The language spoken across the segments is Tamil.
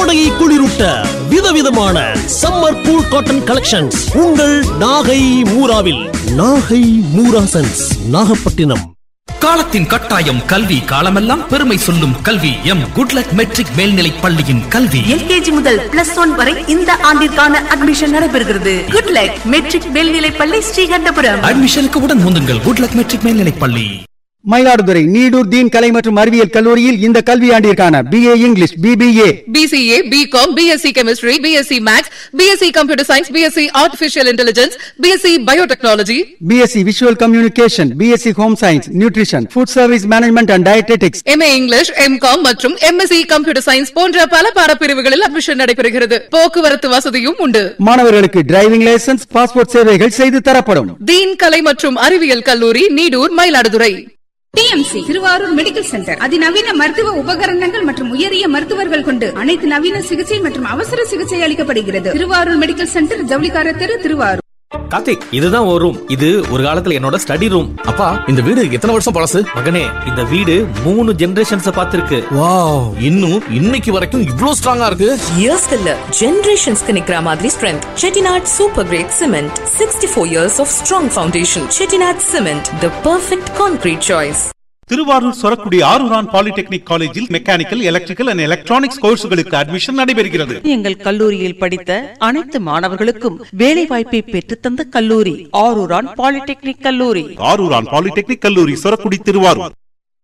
கோடையை குளிரூட்ட விதவிதமான சம்மர் கூல் காட்டன் கலெக்ஷன்ஸ் உங்கள் நாகை மூராவில். நாகை மூரா சென்ஸ், நாகப்பட்டினம். காலத்தின் கட்டாயம் கல்வி, காலமெல்லாம் பெருமை சொல்லும் கல்வி. எம் குட்லக் மெட்ரிக் மேல்நிலை பள்ளியின் கல்வி LKG முதல் +1 வரை இந்த ஆண்டிற்கான அட்மிஷன் நடைபெறுகிறது. குட்லக் மெட்ரிக் மேல்நிலை பள்ளி, ஸ்ரீகண்டபுரம். அட்மிஷனுக்கு உடன் முந்துங்கள். குட்லக் மெட்ரிக் மேல்நிலை பள்ளி. மயிலாடுதுறை நீடூர் தீன் கலை மற்றும் அறிவியல் கல்லூரியில் இந்த கல்வியாண்டிற்கான BA English, BBA, BCA, BCom, BSc Chemistry, BSc Maths, BSc Computer Science, BSc Artificial Intelligence, BSc Biotechnology, BSc Visual Communication, BSc Home Science, Nutrition, Food Service Management and Dietetics, MA English, MCom மற்றும் MSc Computer Science போன்ற பல பாடப்பிரிவுகளில் அட்மிஷன் நடைபெறுகிறது. போக்குவரத்து வசதியும் உண்டு. மாணவர்களுக்கு டிரைவிங் லைசன்ஸ், பாஸ்போர்ட் சேவைகள் செய்து தரப்படும். தீன் கலை மற்றும் அறிவியல் கல்லூரி, Needur, Mayiladuthurai. TMC Thiruvarur medical centre அதிநவீன மருத்துவ உபகரணங்கள் மற்றும் உயரிய மருத்துவர்கள் கொண்டு அனைத்து நவீன சிகிச்சை மற்றும் அவசர சிகிச்சை அளிக்கப்படுகிறது. திருவாரூர் மெடிக்கல் சென்டர், ஜவுளிக்கார தெரு, திருவாரூர். கார்த்திக், இதுதான் ஒரு ரூம். இது ஒரு காலத்துல என்னோட ஸ்டடி ரூம். அப்பா, இந்த வீடு எத்தனை வருஷம் பழசு? மகனே, இந்த வீடு 3 ஜெனரேஷன்ஸ் பார்த்திருக்கு. வாவ், இன்னும் இன்னைக்கு வரைக்கும் இவ்ளோ ஸ்ட்ராங்கா இருக்கு. இயர்ஸ் இல்ல, ஜெனரேஷன்ஸ்க்கு நிக்கிற மாதிரி strength. Chettinad super great cement, 64 years of strong foundation. Chettinad cement, the perfect concrete choice. Thiruvarur Sorakudi Aruran polytechnic காலேஜில் mechanical, electrical and electronics கோர்ஸ்களுக்கு admission நடைபெறுகிறது. எங்கள் கல்லூரியில் படித்த அனைத்து மாணவர்களுக்கும் வேலை வாய்ப்பை பெற்றுத்தந்த கல்லூரி ஆரூரான் பாலிடெக்னிக் கல்லூரி. ஆரூரான் பாலிடெக்னிக் கல்லூரி, சொரக்குடி, திருவாரூர்.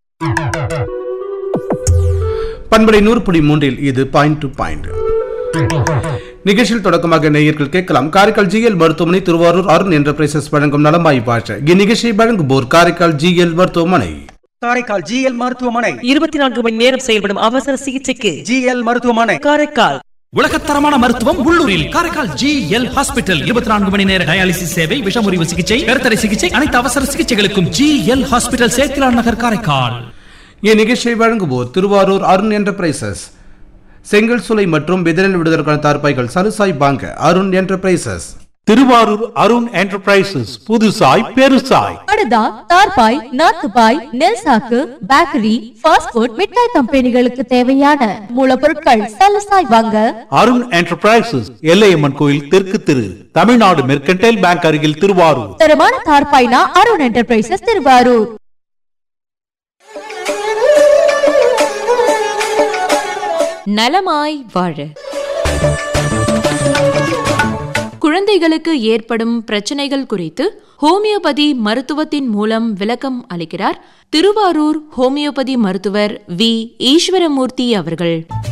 பண்பலை 100.3 இது பாயிண்ட் டு பாயிண்ட் நிகழ்ச்சியில் தொடக்கமாக நேயர்கள் கேட்கலாம். காரைக்கால் GL மருத்துவமனை, திருவாரூர் அருண் என்டர்பிரைசஸ் வழங்கும் நலமாய் பாஷ. இந்நிகழ்ச்சியை வழங்குவோர் காரைக்கால் GL மருத்துவமனை. காரைக்கால் GL மருத்துவமனை 24 மணி நேரம் செயல்படும் அவசர சிகிச்சைக்கு GL மருத்துவமனை, காரைக்கால். உலகத்தரமான மருத்துவம் உள்ளூரில். Karaikal GL hospital. 24 மணி நேர டயாலிசிஸ் சேவை, விஷமுறிவு சிகிச்சை, கருத்தடை சிகிச்சை, அனைத்து அவசர சிகிச்சைகளுக்கும் GL ஹாஸ்பிட்டல், சேத்திலான் நகர், காரைக்கால். இந்நிகழ்ச்சியை வழங்குவோர் திருவாரூர் அருண் என்டர்பிரைசஸ். செங்கல் சூளை மற்றும் விதரில் விடுவதற்கான தார்பாய்கள் சலுசாய் வாங்க அருண் என்டர்பிரைசஸ். திருவாரூர் அருண் என்டர்பிரைசஸ், புதுசாய் பெருசாய். படுதா, தார்பாய், நாத்துபாய், நெல் சாக்கு, பேக்கரி, ஃபாஸ்ட் ஃபுட், மிட்டாய் கம்பெனிகளுக்கு தேவையான மூலப்பொருட்கள் சலுசாய் வாங்க அருண் என்டர்பிரைசஸ், எல்லையம்மன் கோயில் தெற்கு தெரு, தமிழ்நாடு மெர்கன்டைல் பேங்க் அருகில், திருவாரூர். தரமான தார்பாய்னா அருண் என்டர்பிரைசஸ், திருவாரூர். நலமாய் வாழ. குழந்தைகளுக்கு ஏற்படும் பிரச்சனைகள் குறித்து ஹோமியோபதி மருத்துவத்தின் மூலம் விளக்கம் அளிக்கிறார் திருவாரூர் ஹோமியோபதி மருத்துவர் V. ஈஸ்வரமூர்த்தி அவர்கள்.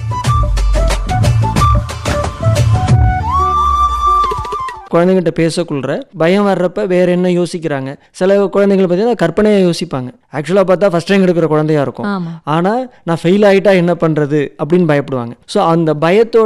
குழந்தைங்கிட்ட பேசக்குள்ள பயம் வர்றப்ப வேற என்ன யோசிக்கிறாங்க. சில குழந்தைகள் பார்த்தீங்கன்னா கற்பனையாக யோசிப்பாங்க. ஆக்சுவலாக பார்த்தா ஃபர்ஸ்ட் ரேங்க் எடுக்கிற குழந்தையா இருக்கும். ஆனால் நான் ஃபெயில் ஆகிட்டா என்ன பண்ணுறது அப்படின்னு பயப்படுவாங்க. ஸோ அந்த பயத்தோட